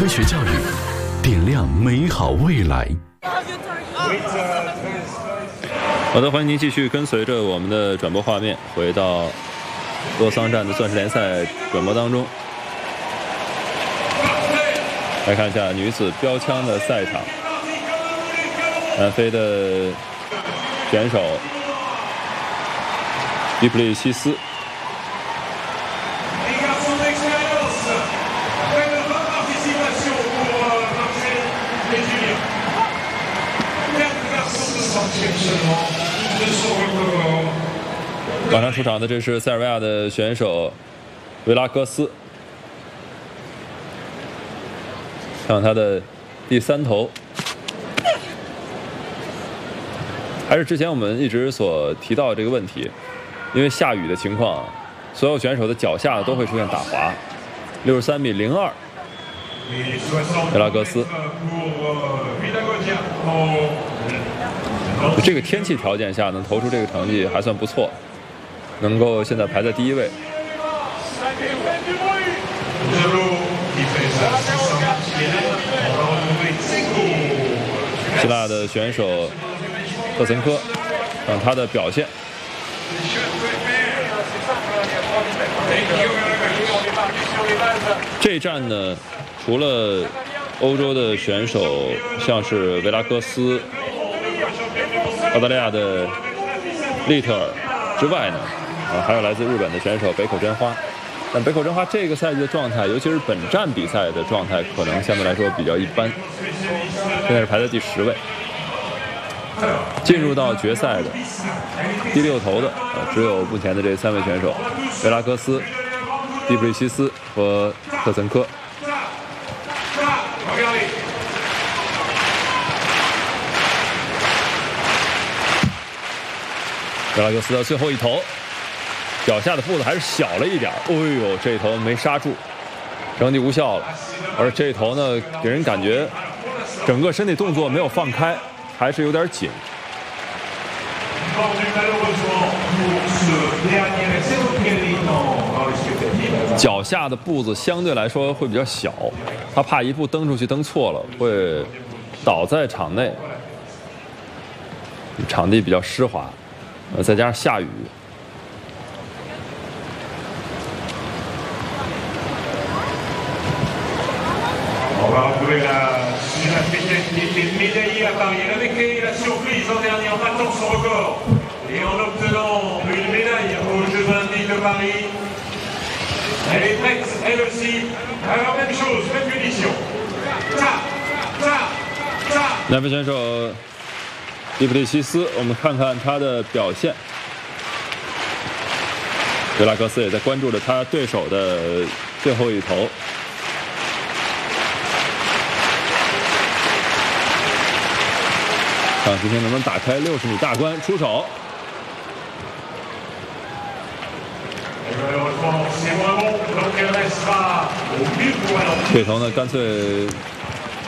学教育，点亮美好未来。 好的，欢迎您继续跟随着我们的转播画面，回到洛桑站的钻石联赛转播当中，来看一下女子标枪的赛场。南非的选手迪普利西斯。 马上出场的这是塞尔维亚的选手维拉戈斯，看他的第3投，还是之前我们一直所提到的这个问题，因为下雨的情况，所有选手的脚下都会出现打滑。63.02米，维拉戈斯。 这个天气条件下能投出这个成绩还算不错，能够现在排在第1位。希腊的选手特岑科，看他的表现。这一站呢，除了欧洲的选手，像是维拉戈斯。 澳大利亚的利特尔之外呢，还有来自日本的选手北口真花。但北口真花这个赛季的状态，尤其是本站比赛的状态，可能相对来说比较一般。现在是排在第10位。进入到决赛的第6投的，只有目前的这3位选手：维拉戈斯、迪普利西斯和特岑科。 维拉戈斯的最后一投，脚下的步子还是小了一点。哎呦，这一投没刹住，成绩无效了。而这一投呢，给人感觉整个身体动作没有放开，还是有点紧。脚下的步子相对来说会比较小，他怕一步蹬出去蹬错了，会倒在场内。场地比较湿滑。 再加上下雨，南非选手。 迪普利西斯，我们看看他的表现。维拉戈斯也在关注着他对手的最后一投。看今天能不能打开60米大关，出手。这投呢，干脆